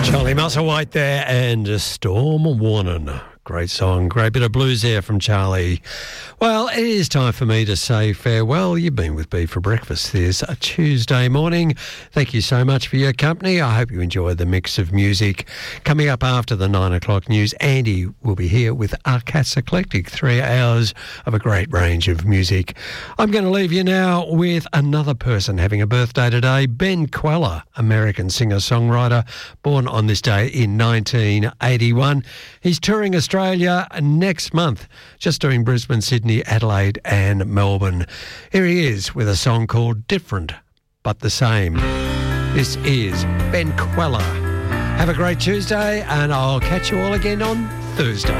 Charlie Musselwhite there and a Storm Warning. Great song, great bit of blues there from Charlie. Well, it is time for me to say farewell. You've been with me for breakfast this Tuesday morning. Thank you so much for your company. I hope you enjoyed the mix of music. Coming up after the 9 o'clock news, Andy will be here with Arcats Eclectic, 3 hours of a great range of music. I'm going to leave you now with another person having a birthday today, Ben Queller, American singer-songwriter, born on this day in 1981. He's touring Australia next month, just doing Brisbane, Sydney, Adelaide and Melbourne. Here he is with a song called Different But the Same. This is Ben Queller. Have a great Tuesday and I'll catch you all again on Thursday.